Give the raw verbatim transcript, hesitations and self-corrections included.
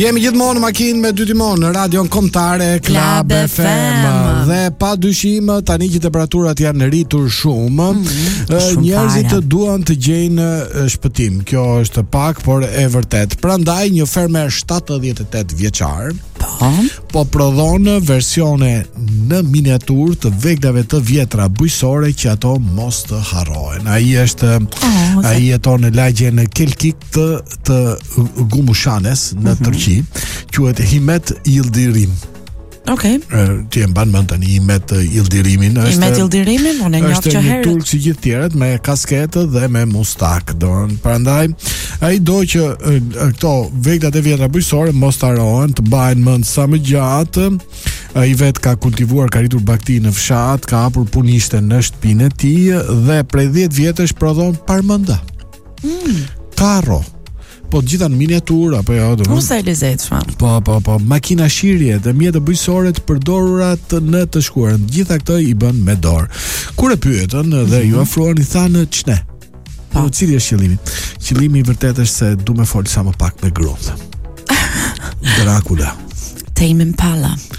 Jemi gjithmonë në makinë me dy timon në radion kombëtare Klab F M dhe pa dyshim tani që temperaturat janë rritur shumë, mm, njerëzit duan të gjejnë shpëtim. Kjo është pak, por e vërtet. Prandaj një fermer shtatëdhjetë e tetë vjeçar po, po prodhon versione në miniatur të veglave të vjetra bujqësore që ato mos të harrohen. Ai është oh, ai jeton në lagjen Kelkik të, të Gumushanes në mm-hmm. Turqi. Quhet Himet Yildirim. Okej. Okay. Ti e mban mend tani Himet Yildirimin, është Himet Yildirimin, unë e njoh që herët. Është turk si gjithë tjerët me kasketë dhe me mustak, don. Prandaj ai do që këto veglat e vjetra bujqësore mos të harrohen, të mbahen mend sa më gjatë. Ai vet ka kultivuar, ka rritur bakti në fshat, ka hapur punishte në shtëpinë e tij dhe prej dhjetë vjetësh prodhon parmenda. Mm. Karro. Po gjitha në miniatur apo jo, do. Mos e lezetshme. Po, po, po, makina shirje dhe mjete bujqësore të përdorura në të shkuarën. Gjitha këto i bën me dorë. Kur e pyetën dhe mm-hmm. ju ofruan, i thanë ç'ne. Po, cili është qëllimi? Qëllimi i vërtetë është se du me fol sa më pak me gruan. Dracula. Tame Impala.